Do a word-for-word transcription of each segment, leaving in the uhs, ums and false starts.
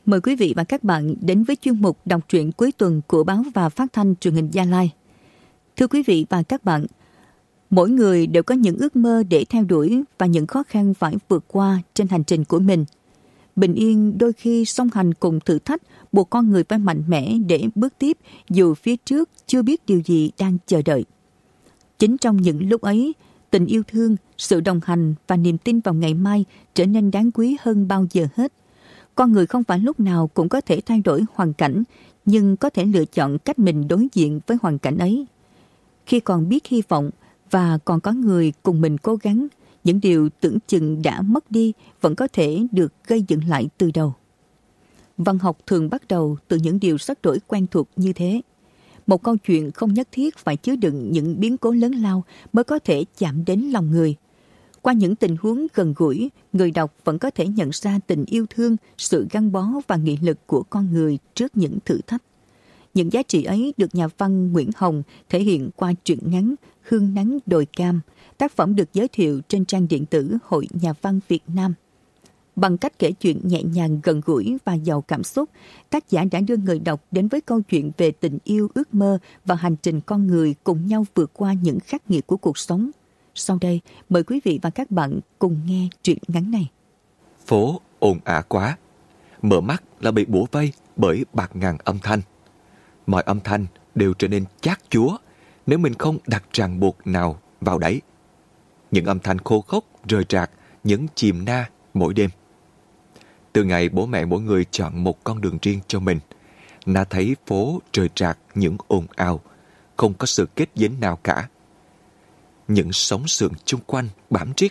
Mời quý vị và các bạn đến với chuyên mục đọc truyện cuối tuần của báo và phát thanh truyền hình Gia Lai. Thưa quý vị và các bạn, mỗi người đều có những ước mơ để theo đuổi và những khó khăn phải vượt qua trên hành trình của mình. Bình yên đôi khi song hành cùng thử thách, buộc con người phải mạnh mẽ để bước tiếp dù phía trước chưa biết điều gì đang chờ đợi. Chính trong những lúc ấy, tình yêu thương, sự đồng hành và niềm tin vào ngày mai trở nên đáng quý hơn bao giờ hết. Con người không phải lúc nào cũng có thể thay đổi hoàn cảnh, nhưng có thể lựa chọn cách mình đối diện với hoàn cảnh ấy. Khi còn biết hy vọng và còn có người cùng mình cố gắng, những điều tưởng chừng đã mất đi vẫn có thể được gây dựng lại từ đầu. Văn học thường bắt đầu từ những điều rất đổi quen thuộc như thế. Một câu chuyện không nhất thiết phải chứa đựng những biến cố lớn lao mới có thể chạm đến lòng người. Qua những tình huống gần gũi, người đọc vẫn có thể nhận ra tình yêu thương, sự gắn bó và nghị lực của con người trước những thử thách. Những giá trị ấy được nhà văn Nguyễn Hồng thể hiện qua truyện ngắn Hương nắng đồi cam, tác phẩm được giới thiệu trên trang điện tử Hội Nhà văn Việt Nam. Bằng cách kể chuyện nhẹ nhàng, gần gũi và giàu cảm xúc, tác giả đã đưa người đọc đến với câu chuyện về tình yêu, ước mơ và hành trình con người cùng nhau vượt qua những khắc nghiệt của cuộc sống. Sau đây, mời quý vị và các bạn cùng nghe truyện ngắn này. Phố ồn ào quá. Mở mắt là bị bủa vây bởi bạt ngàn âm thanh. Mọi âm thanh đều trở nên chát chúa nếu mình không đặt ràng buộc nào vào đấy. Những âm thanh khô khốc, rời rạc, những chìm na mỗi đêm. Từ ngày bố mẹ mỗi người chọn một con đường riêng cho mình, Na thấy phố rời rạc những ồn ào, không có sự kết dính nào cả. Những sóng sườn chung quanh bám riết.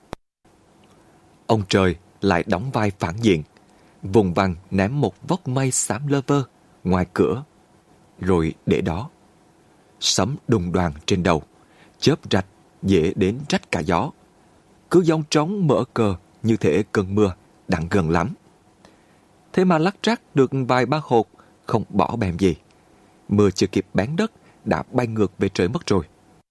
Ông trời lại đóng vai phản diện, vùng vằng ném một vốc mây xám lơ vơ ngoài cửa, rồi để đó. Sấm đùng đoàng trên đầu, chớp rạch dễ đến rách cả gió. Cứ giông trống mở cờ như thể cơn mưa đang gần lắm. Thế mà lắc rắc được vài ba hột, không bỏ bèm gì. Mưa chưa kịp bén đất đã bay ngược về trời mất rồi.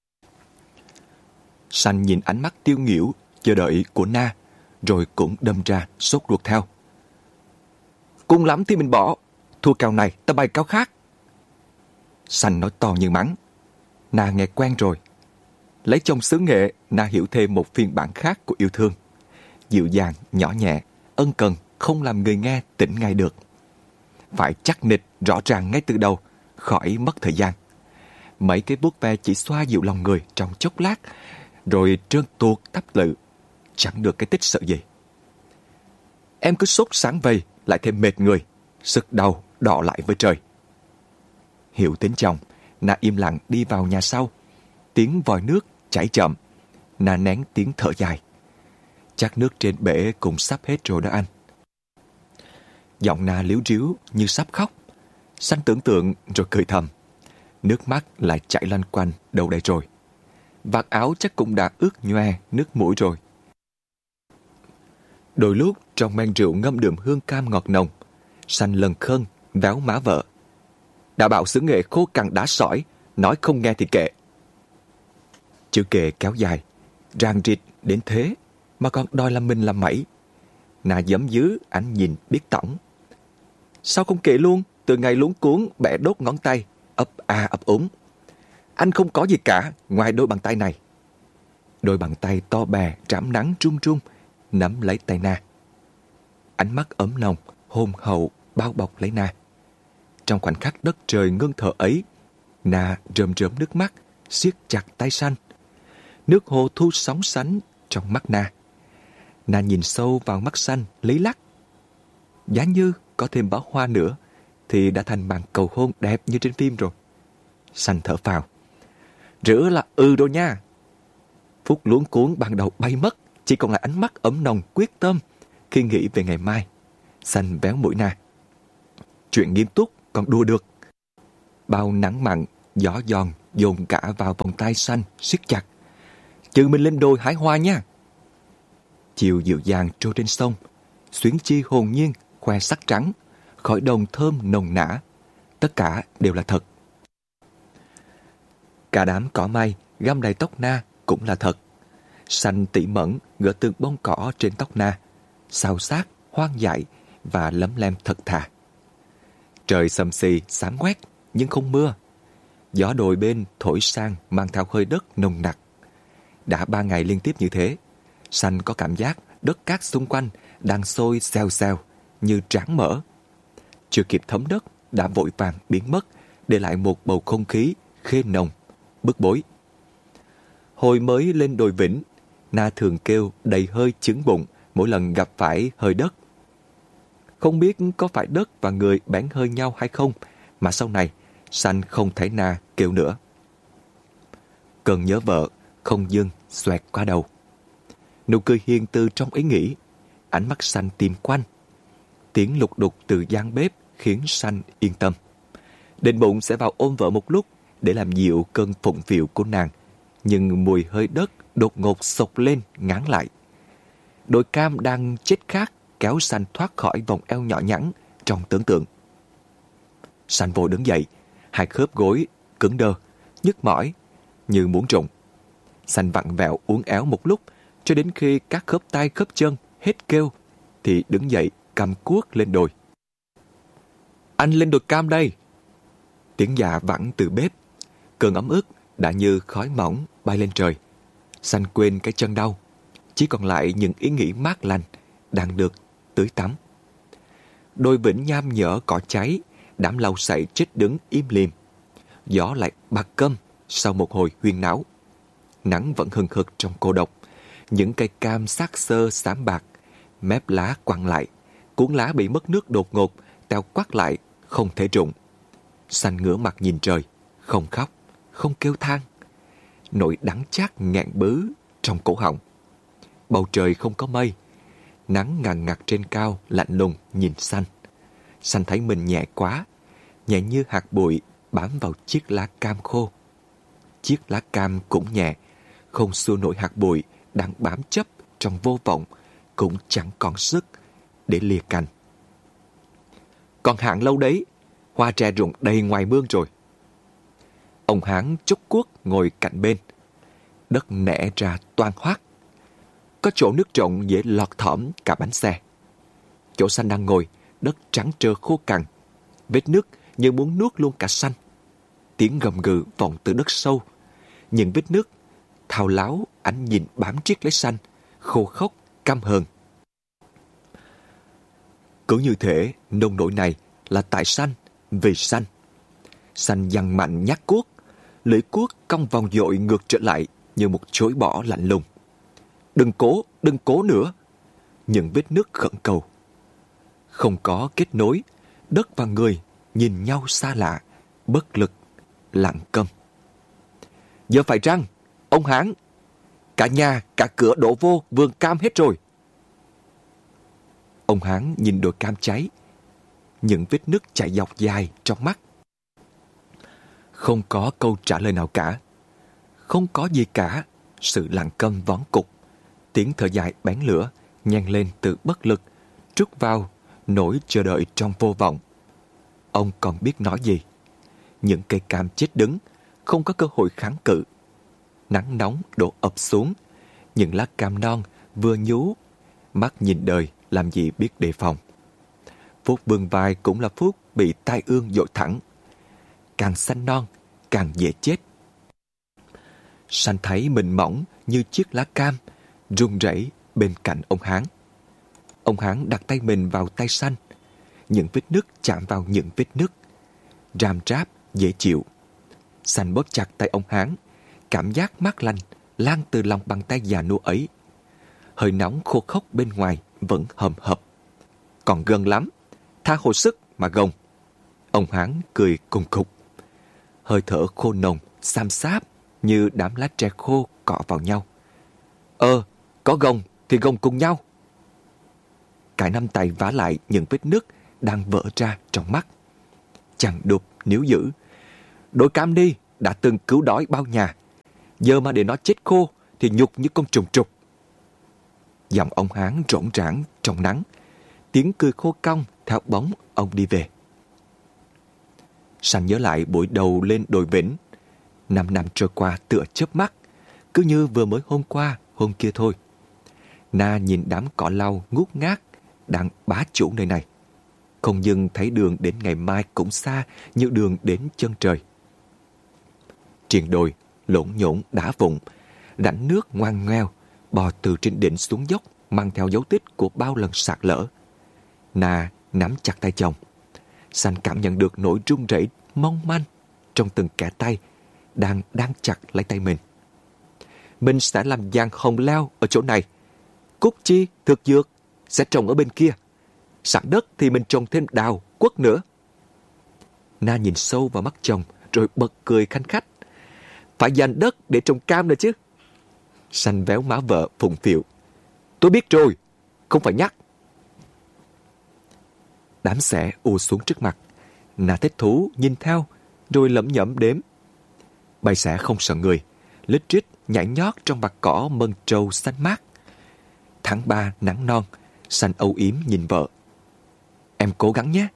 Sanh nhìn ánh mắt tiêu nghỉu chờ đợi của Na, rồi cũng đâm ra sốt ruột theo. Cùng lắm thì mình bỏ, thua kèo này ta bày kèo khác. Sanh nói to như mắng. Na nghe quen rồi. Lấy chồng xứ nghệ, Na hiểu thêm một phiên bản khác của yêu thương. Dịu dàng, nhỏ nhẹ, ân cần, không làm người nghe tỉnh ngay được. Phải chắc nịch, rõ ràng ngay từ đầu, khỏi mất thời gian. Mấy cái vuốt ve chỉ xoa dịu lòng người trong chốc lát, rồi trơn tuột tắp lự, chẳng được cái tích sự gì. Em cứ sốt sáng vầy, lại thêm mệt người, sức đầu đọ lại với trời. Hiểu tính chồng, Na im lặng đi vào nhà sau. Tiếng vòi nước chảy chậm, Na nén tiếng thở dài. Chắc nước trên bể cũng sắp hết rồi đó anh. Giọng Na líu ríu như sắp khóc. Sanh tưởng tượng rồi cười thầm. Nước mắt lại chảy lăn quanh đâu đây rồi. Vạt áo chắc cũng đã ướt nhoe nước mũi rồi. Đôi lúc trong men rượu ngâm đượm hương cam ngọt nồng, Sanh lần khân véo má vợ. Đã bảo xứ nghệ khô cằn đá sỏi, nói không nghe thì kệ. Chữ kệ kéo dài, ràng rịt đến thế mà còn đòi làm mình làm mẩy. Na giấm dứ ánh nhìn biết tổng. Sao không kệ luôn, từ ngày luống cuống bẻ đốt ngón tay, ấp a ấp úng. Anh không có gì cả ngoài đôi bàn tay này. Đôi bàn tay to bè trảm nắng trung trung nắm lấy tay Na. Ánh mắt ấm nồng hôn hậu bao bọc lấy Na. Trong khoảnh khắc đất trời ngưng thở ấy, Na rơm rớm nước mắt siết chặt tay Sanh. Nước hồ thu sóng sánh trong mắt Na. Na nhìn sâu vào mắt Sanh lấy lắc. Giá như có thêm bó hoa nữa thì đã thành màn cầu hôn đẹp như trên phim rồi. Sanh thở phào. Rửa là ừ rồi nha. Phút luống cuống ban đầu bay mất, chỉ còn lại ánh mắt ấm nồng quyết tâm khi nghĩ về ngày mai. Sanh véo mũi Na. Chuyện nghiêm túc còn đùa được. Bao nắng mặn, gió giòn dồn cả vào vòng tay Sanh siết chặt. Chừ mình lên đồi hái hoa nha. Chiều dịu dàng trôi trên sông, xuyến chi hồn nhiên khoe sắc trắng, khói đồng thơm nồng nã. Tất cả đều là thật. Cả đám cỏ may găm đầy tóc Na cũng là thật. Sanh tỉ mẩn gỡ từng bông cỏ trên tóc Na, xào xát, hoang dại, và lấm lem thật thà. Trời xầm xì, xám quét, nhưng không mưa. Gió đồi bên thổi sang mang theo hơi đất nồng nặc. Đã ba ngày liên tiếp như thế, Sanh có cảm giác đất cát xung quanh đang sôi xèo xèo như tráng mỡ. Chưa kịp thấm đất đã vội vàng biến mất, để lại một bầu không khí khê nồng, bức bối. Hồi mới lên đồi Vĩnh, Na thường kêu đầy hơi chướng bụng mỗi lần gặp phải hơi đất. Không biết có phải đất và người bén hơi nhau hay không, mà sau này Sanh không thấy Na kêu nữa. Cơn nhớ vợ không dưng xoẹt qua đầu. Nụ cười hiền từ trong ý nghĩ, ánh mắt Sanh tìm quanh. Tiếng lục đục từ gian bếp khiến Sanh yên tâm. Định bụng sẽ vào ôm vợ một lúc để làm dịu cơn phụng phịu của nàng, nhưng mùi hơi đất đột ngột xộc lên ngán lại. Đồi cam đang chết khát kéo Sanh thoát khỏi vòng eo nhỏ nhắn trong tưởng tượng. Sanh vội đứng dậy, hai khớp gối cứng đơ, nhức mỏi như muốn rụng. Sanh vặn vẹo uốn éo một lúc, cho đến khi các khớp tay khớp chân hết kêu thì đứng dậy cầm cuốc lên đồi. Anh lên đồi cam đây. Tiếng dạ vẳng từ bếp. Cơn ấm ức đã như khói mỏng bay lên trời. Sanh quên cái chân đau, chỉ còn lại những ý nghĩ mát lành đang được tưới tắm. Đồi Vĩnh nham nhở cỏ cháy, đám lau sậy chết đứng im lìm. Gió lại bạc câm sau một hồi huyên náo. Nắng vẫn hừng hực trong cô độc. Những cây cam xác xơ xám bạc, mép lá quằn lại, cuốn lá bị mất nước đột ngột, teo quắt lại, không thể rụng. Sanh ngửa mặt nhìn trời, không khóc, không kêu than. Nỗi đắng chát nghẹn bứ trong cổ họng. Bầu trời không có mây, nắng ngằn ngặt trên cao lạnh lùng nhìn Sanh. Sanh thấy mình nhẹ quá, nhẹ như hạt bụi bám vào chiếc lá cam khô. Chiếc lá cam cũng nhẹ, không xua nổi hạt bụi đang bám chấp trong vô vọng, cũng chẳng còn sức để lìa cành. Còn hạn lâu đấy, hoa tre rụng đầy ngoài mương rồi. Ông Hán chúc cuốc ngồi cạnh bên. Đất nẻ ra toang hoác. Có chỗ nước rộng dễ lọt thỏm cả bánh xe. Chỗ Sanh đang ngồi, đất trắng trơ khô cằn. Vết nước như muốn nuốt luôn cả Sanh. Tiếng gầm gừ vọng từ đất sâu. Những vết nước thao láo ánh nhìn bám riết lấy Sanh, khô khốc, căm hờn. Cứ như thể nông nỗi này là tại Sanh, vì Sanh. Sanh giằng mạnh nhát cuốc, lưỡi cuốc cong vòng dội ngược trở lại như một chối bỏ lạnh lùng. Đừng cố, đừng cố nữa. Những vết nước khẩn cầu. Không có kết nối, đất và người nhìn nhau xa lạ, bất lực, lặng câm. Giờ phải răng, ông Hán. Cả nhà, cả cửa đổ vô vườn cam hết rồi. Ông Hán nhìn đồi cam cháy, những vết nước chảy dọc dài trong mắt. Không có câu trả lời nào cả. Không có gì cả, sự lặng câm vón cục. Tiếng thở dài bén lửa, nhen lên từ bất lực, trút vào nỗi chờ đợi trong vô vọng. Ông còn biết nói gì? Những cây cam chết đứng, không có cơ hội kháng cự. Nắng nóng đổ ập xuống, những lá cam non vừa nhú, mắt nhìn đời làm gì biết đề phòng. Phút vươn vai cũng là phút bị tai ương dội thẳng. Càng xanh non, càng dễ chết. Sanh thấy mình mỏng như chiếc lá cam, run rẩy bên cạnh ông Hán. Ông Hán đặt tay mình vào tay Sanh. Những vết nứt chạm vào những vết nứt, ràm ráp, dễ chịu. Sanh bóp chặt tay ông Hán, cảm giác mát lành lan từ lòng bàn tay già nua ấy. Hơi nóng khô khốc bên ngoài vẫn hầm hập. Còn gần lắm, tha hồi sức mà gồng. Ông Hán cười cùng khục. Hơi thở khô nồng, xám xáp như đám lá tre khô cọ vào nhau. Ờ, có gồng thì gồng cùng nhau. Cả năm tay vả lại những vết nứt đang vỡ ra trong mắt. Chằng đục níu giữ. Đồi cam đi, đã từng cứu đói bao nhà. Giờ mà để nó chết khô thì nhục như con trùng trục. Giọng ông Hán rỗng rãng trong nắng. Tiếng cười khô cong theo bóng ông đi về. Sanh nhớ lại buổi đầu lên đồi Vĩnh. Năm năm trôi qua tựa chớp mắt, cứ như vừa mới hôm qua, hôm kia thôi. Na nhìn đám cỏ lau ngút ngát đang bá chủ nơi này. không dừng thấy đường đến ngày mai cũng xa như đường đến chân trời. Triền đồi, lộn nhộn đá vụn, rãnh nước ngoằn ngoèo, bò từ trên đỉnh xuống dốc, mang theo dấu tích của bao lần sạt lở. Na nắm chặt tay chồng. Sanh cảm nhận được nỗi run rẩy mong manh trong từng kẽ tay đang đang chặt lấy tay mình. Mình sẽ làm vàng hồng leo ở chỗ này. Cúc chi, thực dược sẽ trồng ở bên kia. Sẵn đất thì mình trồng thêm đào, quất nữa. Na nhìn sâu vào mắt chồng rồi bật cười khanh khách. Phải dành đất để trồng cam nữa chứ. Sanh véo má vợ phụng phịu. Tôi biết rồi, không phải nhắc. Đám xẻ ùa xuống trước mặt. Na thích thú nhìn theo rồi lẩm nhẩm đếm. Bầy xẻ không sợ người, lít rít nhảy nhót trong bạt cỏ mân trâu xanh mát. Tháng ba nắng non, Sanh âu yếm nhìn vợ. Em cố gắng nhé.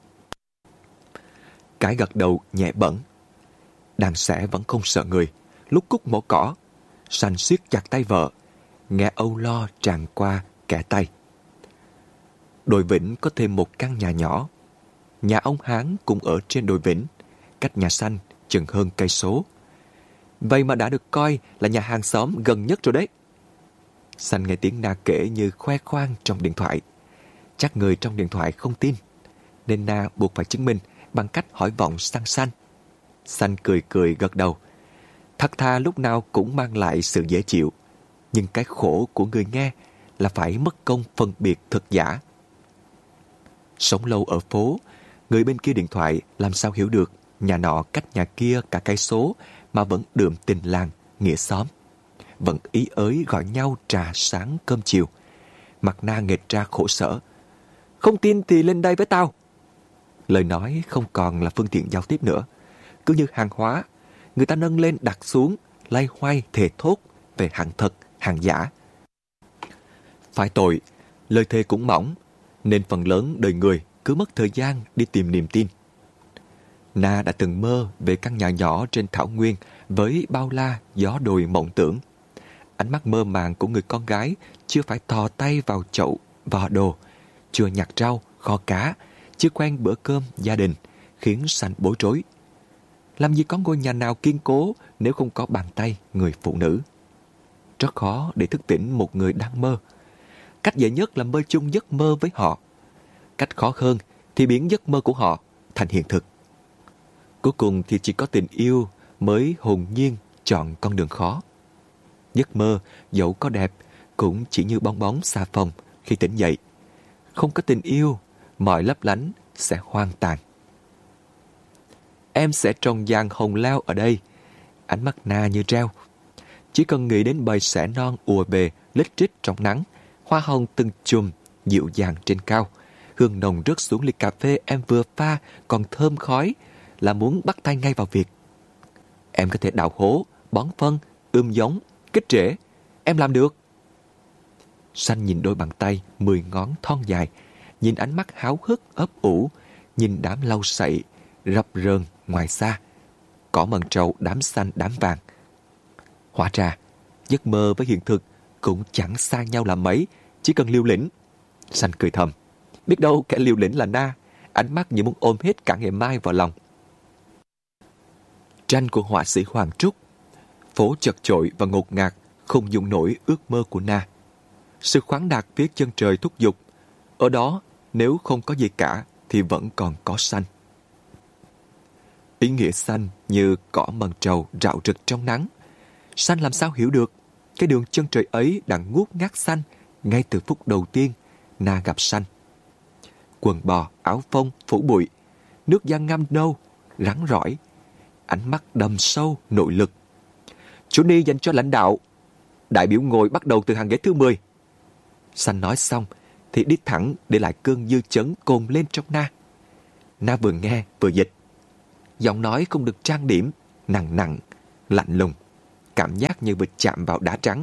Cái gật đầu nhẹ bẫng. Đàn xẻ vẫn không sợ người. Lúc cúc mổ cỏ, Sanh siết chặt tay vợ, nghe âu lo tràn qua kẽ tay. Đồi Vĩnh có thêm một căn nhà nhỏ. Nhà ông Hán cũng ở trên đồi Vĩnh, cách nhà Sanh chừng hơn cây số. Vậy mà đã được coi là nhà hàng xóm gần nhất rồi đấy. Sanh nghe tiếng Na kể như khoe khoang trong điện thoại. Chắc người trong điện thoại không tin, nên Na buộc phải chứng minh bằng cách hỏi vọng sang Sanh. Sanh cười cười gật đầu. Thật thà lúc nào cũng mang lại sự dễ chịu. Nhưng cái khổ của người nghe là phải mất công phân biệt thật giả. Sống lâu ở phố, người bên kia điện thoại làm sao hiểu được nhà nọ cách nhà kia cả cây số mà vẫn đượm tình làng, nghĩa xóm. Vẫn ý ới gọi nhau trà sáng cơm chiều. Mặt Na nghệt ra khổ sở. Không tin thì lên đây với tao. Lời nói không còn là phương tiện giao tiếp nữa. Cứ như hàng hóa, người ta nâng lên đặt xuống, lay hoay thề thốt về hàng thật, hàng giả. Phải tội, lời thề cũng mỏng, nên phần lớn đời người cứ mất thời gian đi tìm niềm tin. Na đã từng mơ về căn nhà nhỏ trên thảo nguyên với bao la gió đồi mộng tưởng. Ánh mắt mơ màng của người con gái chưa phải thò tay vào chậu vò đồ, chưa nhặt rau, kho cá, chưa quen bữa cơm gia đình, khiến Sanh bối rối. Làm gì có ngôi nhà nào kiên cố nếu không có bàn tay người phụ nữ. Rất khó để thức tỉnh một người đang mơ. Cách dễ nhất là mơ chung giấc mơ với họ. Cách khó hơn thì biến giấc mơ của họ thành hiện thực. Cuối cùng thì chỉ có tình yêu mới hồn nhiên chọn con đường khó. Giấc mơ dẫu có đẹp cũng chỉ như bong bóng xà phòng khi tỉnh dậy. Không có tình yêu, mọi lấp lánh sẽ hoang tàn. Em sẽ trồng vàng hồng leo ở đây. Ánh mắt Na như treo. Chỉ cần nghĩ đến bầy xẻ non ùa về lít rít trong nắng, hoa hồng từng chùm dịu dàng trên cao, hương nồng rớt xuống ly cà phê em vừa pha còn thơm khói, là muốn bắt tay ngay vào việc. Em có thể đào hố, bón phân, ươm giống, kích rễ. Em làm được. Sanh nhìn đôi bàn tay mười ngón thon dài, nhìn ánh mắt háo hức ấp ủ, nhìn đám lau sậy rập rờn ngoài xa, cỏ mận trầu đám xanh đám vàng. Hóa ra giấc mơ với hiện thực cũng chẳng xa nhau là mấy, chỉ cần liều lĩnh. Sanh cười thầm, biết đâu kẻ liều lĩnh là Na, ánh mắt như muốn ôm hết cả ngày mai vào lòng. Tranh của họa sĩ Hoàng Trúc. Phố chật chội và ngột ngạt không dung nổi ước mơ của Na. Sự khoáng đạt phía chân trời thúc giục. Ở đó nếu không có gì cả thì vẫn còn có xanh. Ý nghĩa xanh như cỏ mận trầu rạo rực trong nắng. Sanh làm sao hiểu được cái đường chân trời ấy đã ngút ngát xanh ngay từ phút đầu tiên Na gặp Sanh. Quần bò, áo phông, phủ bụi, nước da ngăm nâu, rắn rỏi, ánh mắt đầm sâu, nội lực. Chủ ni dành cho lãnh đạo. Đại biểu ngồi bắt đầu từ hàng ghế thứ mười. Sanh nói xong thì đi thẳng để lại cơn dư chấn cồn lên trong Na. Na vừa nghe vừa dịch. Giọng nói không được trang điểm, nặng nặng, lạnh lùng, cảm giác như vừa chạm vào đá trắng.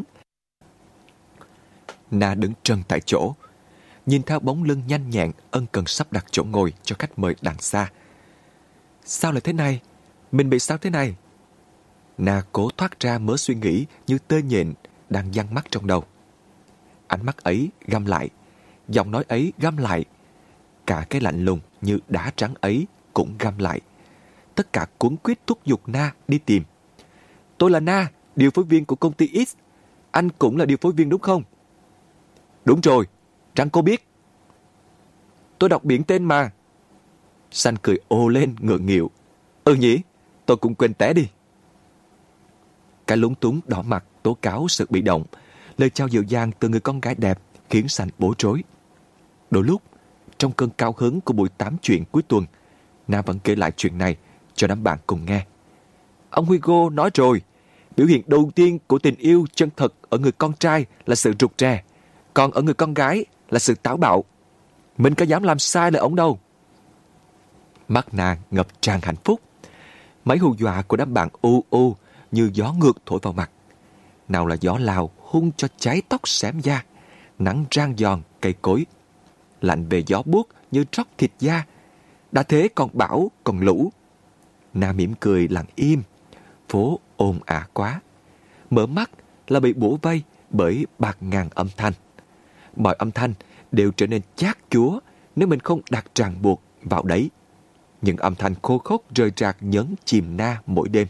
Na đứng trân tại chỗ, nhìn theo bóng lưng nhanh nhẹn ân cần sắp đặt chỗ ngồi cho khách mời đằng xa. Sao lại thế này? Mình bị sao thế này? Na cố thoát ra mớ suy nghĩ như tơ nhện đang giăng mắt trong đầu. Ánh mắt ấy găm lại, giọng nói ấy găm lại. Cả cái lạnh lùng như đá trắng ấy cũng găm lại. Tất cả cuống quýt thúc giục Na đi tìm. Tôi là Na, điều phối viên của công ty X. Anh cũng là điều phối viên đúng không? Đúng rồi, Trăng cô biết. Tôi đọc biển tên mà. San cười ồ lên ngượng nghịu. Ừ nhỉ, tôi cũng quên té đi. Cái lúng túng đỏ mặt tố cáo sự bị động. Lời chào dịu dàng từ người con gái đẹp khiến San bối rối. Đôi lúc, trong cơn cao hứng của buổi tám chuyện cuối tuần, Na vẫn kể lại chuyện này cho đám bạn cùng nghe. Ông Hugo nói rồi, biểu hiện đầu tiên của tình yêu chân thật ở người con trai là sự rụt rè, còn ở người con gái là sự táo bạo. Mình có dám làm sai lời ổng đâu. Mắt nàng ngập tràn hạnh phúc. Mấy hù dọa của đám bạn u u như gió ngược thổi vào mặt. Nào là gió Lào hung cho cháy tóc xém da, nắng rang giòn cây cối. Lạnh về gió buốt như tróc thịt da. Đã thế còn bão, còn lũ. Na mỉm cười lặng im. Phố ồn ào quá. Mở mắt là bị bủa vây bởi bạt ngàn âm thanh. Mọi âm thanh đều trở nên chát chúa nếu mình không đặt ràng buộc vào đấy. Những âm thanh khô khốc rơi rạc nhấn chìm Na mỗi đêm.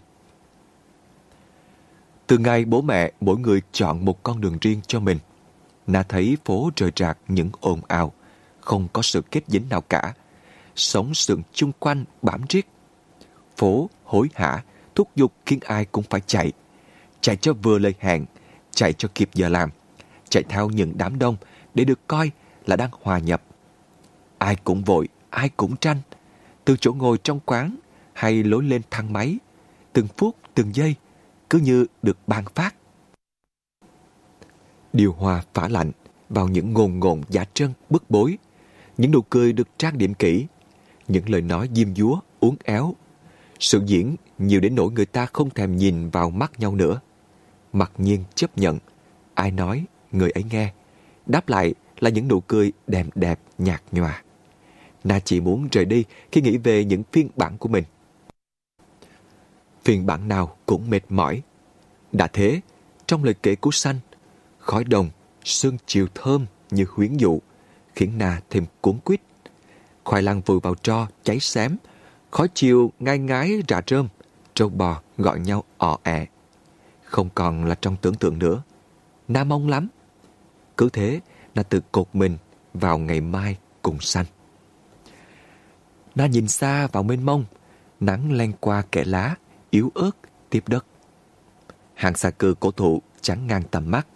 Từ ngày bố mẹ mỗi người chọn một con đường riêng cho mình, Na thấy phố rơi rạc những ồn ào, không có sự kết dính nào cả. Sống sượng chung quanh bám riết. Phố hối hả, thúc giục khiến ai cũng phải chạy. Chạy cho vừa lời hẹn, chạy cho kịp giờ làm, chạy theo những đám đông để được coi là đang hòa nhập. Ai cũng vội, ai cũng tranh. Từ chỗ ngồi trong quán hay lối lên thang máy, từng phút, từng giây cứ như được ban phát. Điều hòa phả lạnh vào những ngồn ngộn dạ trân bức bối, những nụ cười được trang điểm kỹ, những lời nói diêm dúa, uốn éo. Sự diễn nhiều đến nỗi người ta không thèm nhìn vào mắt nhau nữa. Mặc nhiên chấp nhận, ai nói, người ấy nghe. Đáp lại là những nụ cười đẹp đẹp nhạt nhòa. Na chỉ muốn rời đi khi nghĩ về những phiên bản của mình. Phiên bản nào cũng mệt mỏi. Đã thế, trong lời kể của San, khói đồng, sương chiều thơm như huyến dụ, khiến Na thêm cuốn quýt. Khoai lang vùi vào tro cháy xém, khói chiều ngai ngái rạ rơm, trâu bò gọi nhau ò ẹ. Không còn là trong tưởng tượng nữa. Na mong lắm. Cứ thế, Na tự cột mình vào ngày mai cùng San. Na nhìn xa vào mênh mông, nắng len qua kẽ lá, yếu ớt tiếp đất. Hàng xà cừ cổ thụ chắn ngang tầm mắt.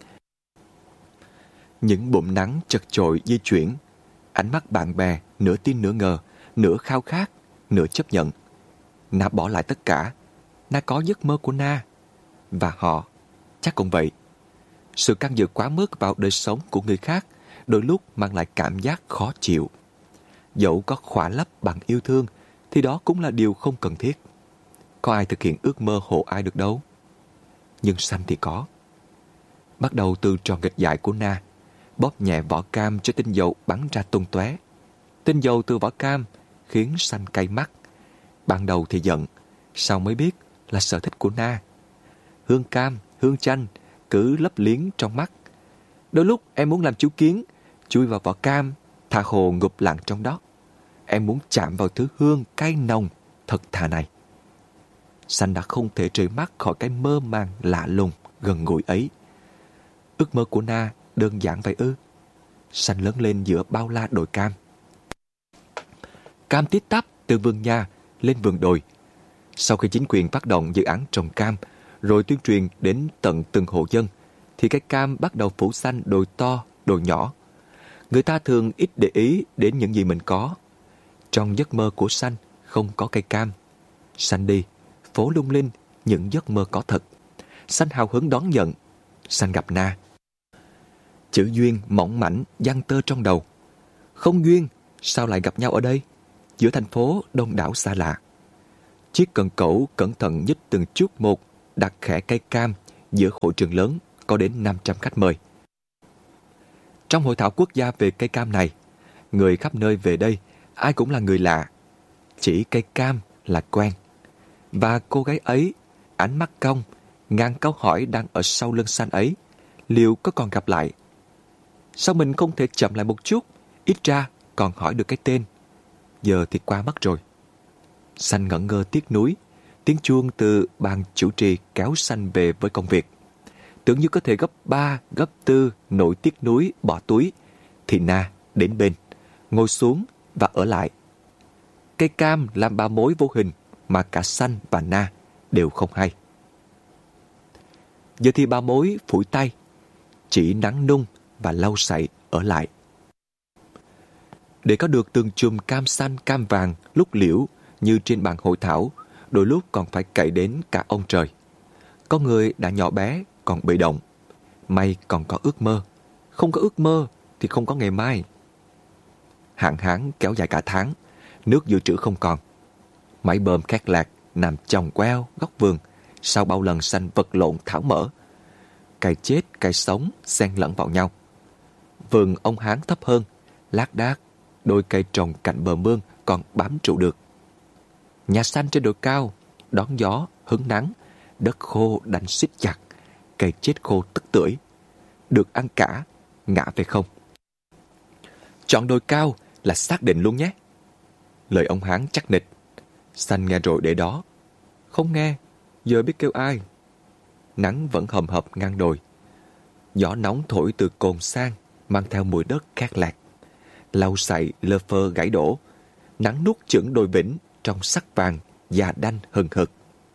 Những bụm nắng chật chội di chuyển, ánh mắt bạn bè nửa tin nửa ngờ, nửa khao khát, nửa chấp nhận. Na bỏ lại tất cả. Na có giấc mơ của Na. Và họ chắc cũng vậy. Sự can dự quá mức vào đời sống của người khác đôi lúc mang lại cảm giác khó chịu. Dẫu có khỏa lấp bằng yêu thương thì đó cũng là điều không cần thiết. Có ai thực hiện ước mơ hộ ai được đâu. Nhưng San thì có. Bắt đầu từ trò nghịch dại của Na, bóp nhẹ vỏ cam cho tinh dầu bắn ra tung tóe. Tinh dầu từ vỏ cam khiến San cay mắt. Ban đầu thì giận, sau mới biết là sở thích của Na. Hương cam, hương chanh cứ lấp liếng trong mắt. Đôi lúc em muốn làm chú kiến, chui vào vỏ cam, tha hồ ngụp lặng trong đó. Em muốn chạm vào thứ hương cay nồng thật thà này. San đã không thể rời mắt khỏi cái mơ màng lạ lùng gần gũi ấy. Ước mơ của Na đơn giản vậy ư? San lớn lên giữa bao la đồi cam. Cam tít tắp từ vườn nhà lên vườn đồi. Sau khi chính quyền phát động dự án trồng cam, rồi tuyên truyền đến tận từng hộ dân, thì cây cam bắt đầu phủ xanh đồi to, đồi nhỏ. Người ta thường ít để ý đến những gì mình có. Trong giấc mơ của San không có cây cam. San đi, phố lung linh, những giấc mơ có thật. San hào hứng đón nhận. San gặp Na. Chữ duyên mỏng mảnh giăng tơ trong đầu. Không duyên, sao lại gặp nhau ở đây? Giữa thành phố đông đảo xa lạ. Chiếc cần cẩu cẩn thận nhích từng chút một, đặt khẽ cây cam giữa hội trường lớn có đến năm trăm khách mời. Trong hội thảo quốc gia về cây cam này, người khắp nơi về đây, ai cũng là người lạ. Chỉ cây cam là quen. Và cô gái ấy, ánh mắt cong, ngàn câu hỏi đang ở sau lưng San ấy, liệu có còn gặp lại? Sao mình không thể chậm lại một chút, ít ra còn hỏi được cái tên? giờ thì qua mất rồi. Sanh ngẩn ngơ tiếc nuối. Tiếng chuông từ ban chủ trì kéo Sanh về với công việc. Tưởng như có thể gấp ba, gấp tư, nỗi tiếc nuối bỏ túi, thì Na đến bên, ngồi xuống và ở lại. Cây cam làm ba mối vô hình mà cả Sanh và Na đều không hay. Giờ thì ba mối phủi tay, chỉ nắng nung và lau sậy ở lại. Để có được từng chùm cam xanh cam vàng lúc liễu như trên bàn hội thảo, đôi lúc còn phải cậy đến cả ông trời. Có người đã nhỏ bé còn bị động, may còn có ước mơ. Không có ước mơ thì không có ngày mai. Hạn hán kéo dài cả tháng, nước dự trữ không còn. Máy bơm khét lạc nằm chồng queo góc vườn sau bao lần Sanh vật lộn tháo mỡ. Cây chết cây sống xen lẫn vào nhau. Vườn ông Hán thấp hơn, lác đác, đôi cây trồng cạnh bờ mương còn bám trụ được. Nhà Sanh trên đồi cao, đón gió, hứng nắng, đất khô đành xít chặt, cây chết khô tức tưởi. Được ăn cả, ngã về không. Chọn đồi cao là xác định luôn nhé. Lời ông Hán chắc nịch. Sanh nghe rồi để đó. Không nghe, giờ biết kêu ai. Nắng vẫn hầm hập ngang đồi. Gió nóng thổi từ cồn sang, mang theo mùi đất khét lạc. Lau sậy lơ phơ gãy đổ. Nắng nuốt chửng đồi vĩnh trong sắc vàng và đanh hừng hực.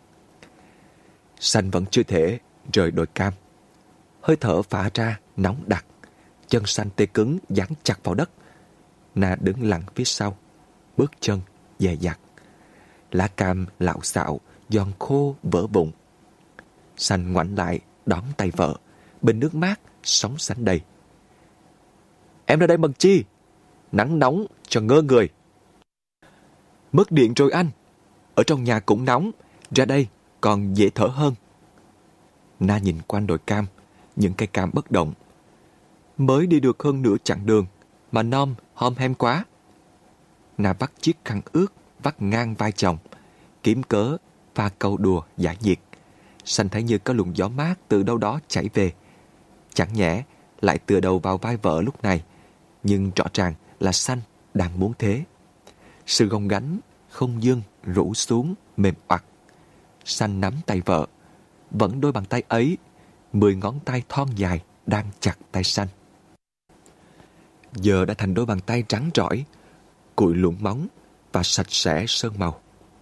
Sanh vẫn chưa thể rời đồi cam. Hơi thở phả ra nóng đặc. Chân Sanh tê cứng dán chặt vào đất. Na đứng lặng phía sau, bước chân dè dặt. Lá cam lạo xạo, giòn khô vỡ bụng. Sanh ngoảnh lại đón tay vợ, bình nước mát sóng sánh đầy. Em ra đây bằng chi? Nắng nóng cho ngơ người. Mất điện rồi anh. Ở trong nhà cũng nóng, ra đây còn dễ thở hơn. Na nhìn quanh đồi cam, những cây cam bất động. Mới đi được hơn nửa chặng đường mà nom hom hem quá. Na bắt chiếc khăn ướt vắt ngang vai chồng, kiếm cớ pha câu đùa giải nhiệt. Sanh thấy như có luồng gió mát từ đâu đó chảy về. Chẳng nhẽ lại tựa đầu vào vai vợ lúc này, nhưng rõ ràng là Sanh đang muốn thế. Sự gồng gánh không dưng rũ xuống mềm oặt. Sanh nắm tay vợ, vẫn đôi bàn tay ấy, mười ngón tay thon dài đang chặt tay Sanh. Giờ đã thành đôi bàn tay trắng trỏi, cụi lụn móng và sạch sẽ sơn màu.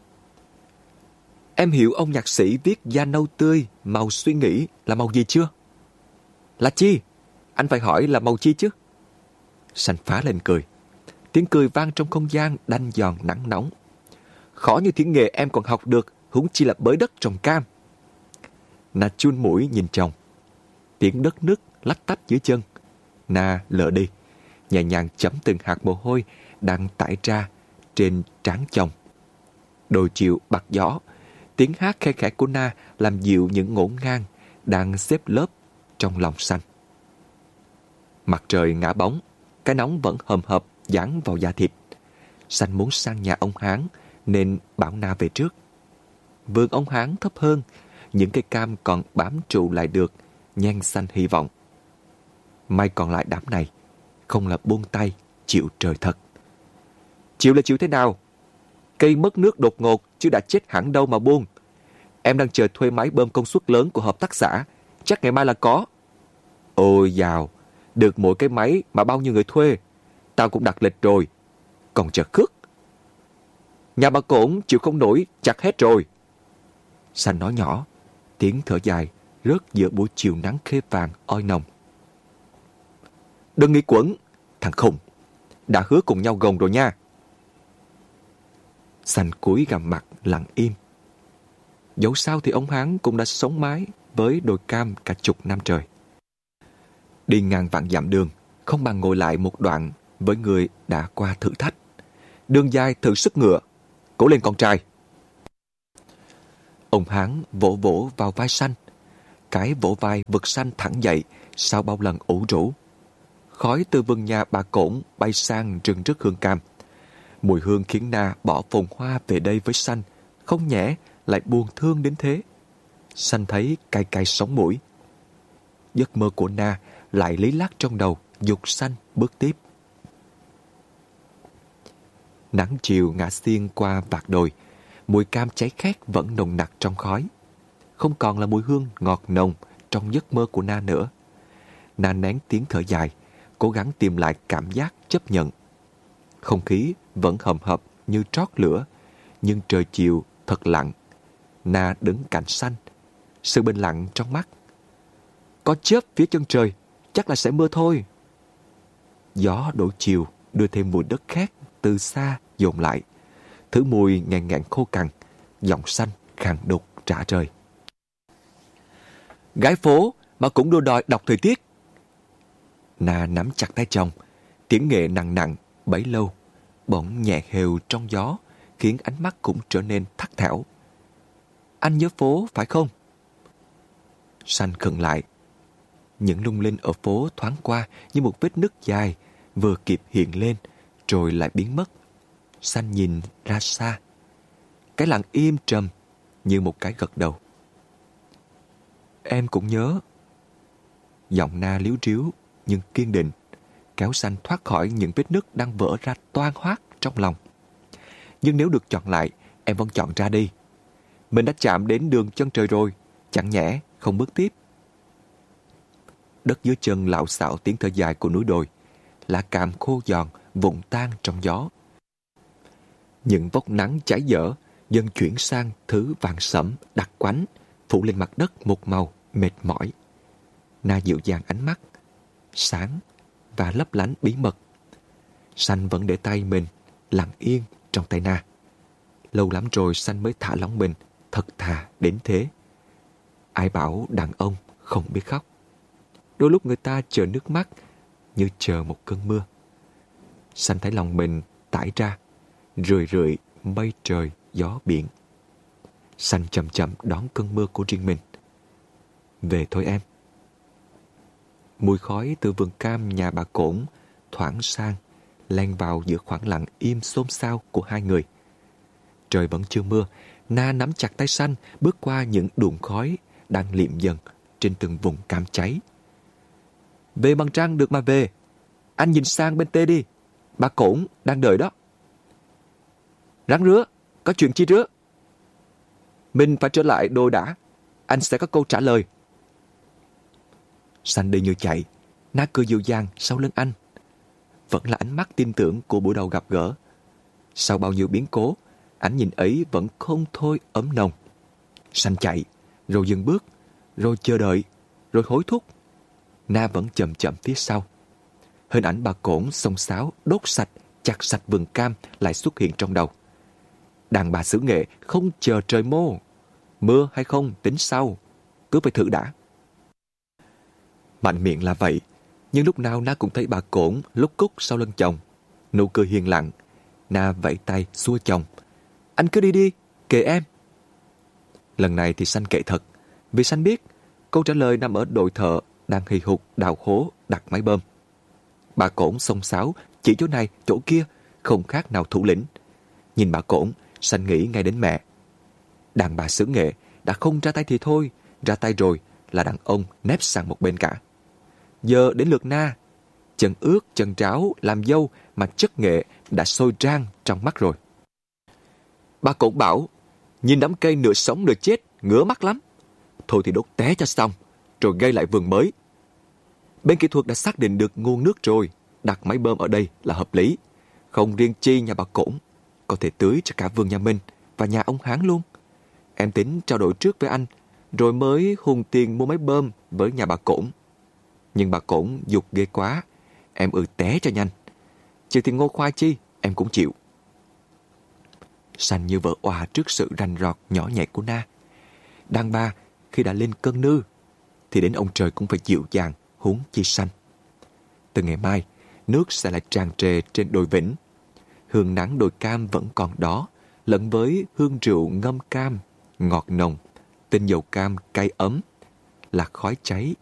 Em hiểu ông nhạc sĩ viết da nâu tươi, màu suy nghĩ là màu gì chưa? Là chi? Anh phải hỏi là màu chi chứ? Sanh phá lên cười. Tiếng cười vang trong không gian đanh giòn nắng nóng. Khó như tiếng nghề em còn học được, huống chi là bới đất trồng cam. Na chun mũi nhìn chồng. Tiếng đất nước lách tách dưới chân. Na lờ đi, nhẹ nhàng chấm từng hạt mồ hôi đang tải ra trên trán chồng. Đồi chiều bạc gió, tiếng hát khe khẽ của Na làm dịu những ngổn ngang đang xếp lớp trong lòng Sanh. Mặt trời ngã bóng, cái nóng vẫn hầm hập dán vào da thịt. Sanh muốn sang nhà ông Hán nên bảo Na về trước. Vườn ông Hán thấp hơn, những cây cam còn bám trụ lại được, nhan xanh hy vọng. May còn lại đám này, không là buông tay chịu trời thật. Chịu là chịu thế nào? Cây mất nước đột ngột chứ đã chết hẳn đâu mà buông. Em đang chờ thuê máy bơm công suất lớn của hợp tác xã, chắc ngày mai là có. Ôi dào, được mỗi cái máy mà bao nhiêu người thuê. Tao cũng đặt lịch rồi, còn chờ khước. Nhà bà Cổn chịu không nổi, chặt hết rồi. Sanh nói nhỏ, tiếng thở dài rớt giữa buổi chiều nắng khê vàng oi nồng. Đừng nghĩ quẩn, thằng khùng, đã hứa cùng nhau gồng rồi nha. Sanh cúi gằm mặt lặng im. Dẫu sao thì ông Hán cũng đã sống mái với đồi cam cả chục năm trời. Đi ngàn vạn dặm đường, không bằng ngồi lại một đoạn với người đã qua thử thách. Đường dài thử sức ngựa, cố lên con trai. Ông Hán vỗ vỗ vào vai Sanh. Cái vỗ vai vực Sanh thẳng dậy sau bao lần ủ rũ. Khói từ vườn nhà bà Cổn bay sang rừng rức hương cam. Mùi hương khiến Na bỏ phồn hoa về đây với Sanh, không nhẽ lại buồn thương đến thế. Sanh thấy cay cay sống mũi. Giấc mơ của Na lại lý lắc trong đầu, dục Sanh bước tiếp. Nắng chiều ngả xiên qua vạt đồi, mùi cam cháy khét vẫn nồng nặc trong khói. Không còn là mùi hương ngọt nồng trong giấc mơ của Na nữa. Na nén tiếng thở dài, cố gắng tìm lại cảm giác chấp nhận. Không khí vẫn hầm hập như trót lửa, nhưng trời chiều thật lặng. Na đứng cạnh Sanh, sự bình lặng trong mắt. Có chớp phía chân trời, chắc là sẽ mưa thôi. Gió đổ chiều đưa thêm mùi đất khét từ xa dồn lại. Thứ mùi ngàn ngàn khô cằn, giọng Sanh khàn đục trả lời. Gái phố mà cũng đua đòi đọc thời tiết. Na nắm chặt tay chồng, tiếng nghệ nặng nặng bấy lâu, bỗng nhẹ hều trong gió, khiến ánh mắt cũng trở nên thắt thẻo. Anh nhớ phố phải không? Sanh khựng lại. Những lung linh ở phố thoáng qua như một vết nứt dài, vừa kịp hiện lên rồi lại biến mất. Sanh nhìn ra xa. Cái lặng im trầm như một cái gật đầu. Em cũng nhớ. Giọng Na líu ríu nhưng kiên định, kéo Sanh thoát khỏi những vết nứt đang vỡ ra toang hoác trong lòng. Nhưng nếu được chọn lại, em vẫn chọn ra đi. Mình đã chạm đến đường chân trời rồi, chẳng nhẽ không bước tiếp. Đất dưới chân lạo xạo tiếng thở dài của núi đồi, lá cam khô giòn vụn tan trong gió. Những vốc nắng cháy dở dần chuyển sang thứ vàng sẫm đặc quánh, phủ lên mặt đất một màu mệt mỏi. Na dịu dàng ánh mắt, sáng và lấp lánh bí mật. Sanh vẫn để tay mình lặng yên trong tay Na. Lâu lắm rồi Sanh mới thả lỏng mình thật thà đến thế. Ai bảo đàn ông không biết khóc. Đôi lúc người ta chờ nước mắt như chờ một cơn mưa. Sanh thấy lòng mình tải ra, rười rượi mây trời gió biển. Sanh chậm chậm đón cơn mưa của riêng mình. Về thôi em. Mùi khói từ vườn cam nhà bà Cổn thoảng sang, len vào giữa khoảng lặng im xôn xao của hai người. Trời vẫn chưa mưa, Na nắm chặt tay Sanh bước qua những đùn khói đang liệm dần trên từng vùng cam cháy. Về bằng trăng được mà về. Anh nhìn sang bên tê đi, bà Cổn đang đợi đó. Ráng rứa, có chuyện chi rứa? Mình phải trở lại đồi đã, anh sẽ có câu trả lời. Sanh đi như chạy, Na cười dịu dàng sau lưng anh. Vẫn là ánh mắt tin tưởng của buổi đầu gặp gỡ. Sau bao nhiêu biến cố, ánh nhìn ấy vẫn không thôi ấm nồng. Sanh chạy, rồi dừng bước, rồi chờ đợi, rồi hối thúc. Na vẫn chậm chậm phía sau. Hình ảnh bà Cổn xông xáo, đốt sạch, chặt sạch vườn cam lại xuất hiện trong đầu. Đàn bà xứ Nghệ không chờ trời mô. Mưa hay không tính sau, cứ phải thử đã. Mạnh miệng là vậy, nhưng lúc nào Na cũng thấy bà Cổn lúc cúc sau lưng chồng. Nụ cười hiền lặng. Na vẫy tay xua chồng. Anh cứ đi đi, kệ em. Lần này thì Sanh kệ thật, vì Sanh biết câu trả lời nằm ở đội thợ đang hì hục đào hố đặt máy bơm. Bà Cổn xông xáo chỉ chỗ này chỗ kia, không khác nào thủ lĩnh. Nhìn bà Cổn, Sanh nghĩ ngay đến mẹ. Đàn bà xứ Nghệ đã không ra tay thì thôi, ra tay rồi là đàn ông nép sang một bên cả. Giờ đến lượt Na, chân ướt chân ráo làm dâu mà chất nghệ đã sôi rang trong mắt rồi. Bà Cổn bảo, nhìn đám cây nửa sống nửa chết, ngứa mắt lắm. Thôi thì đốt té cho xong, rồi gây lại vườn mới. Bên kỹ thuật đã xác định được nguồn nước rồi, đặt máy bơm ở đây là hợp lý. Không riêng chi nhà bà Cổn, có thể tưới cho cả vườn nhà mình và nhà ông Hán luôn. Em tính trao đổi trước với anh, rồi mới hùng tiền mua máy bơm với nhà bà Cổn. Nhưng bà Cổn giục ghê quá, em ư té cho nhanh. Chứ thì ngô khoai chi, em cũng chịu. Sanh như vỡ òa trước sự rành rọt nhỏ nhẹ của Na. Đàn bà khi đã lên cơn nư, thì đến ông trời cũng phải dịu dàng, huống chi Sanh. Từ ngày mai, nước sẽ lại tràn trề trên đồi vĩnh. Hương nắng đồi cam vẫn còn đó, lẫn với hương rượu ngâm cam, ngọt nồng, tinh dầu cam cay ấm, là khói cháy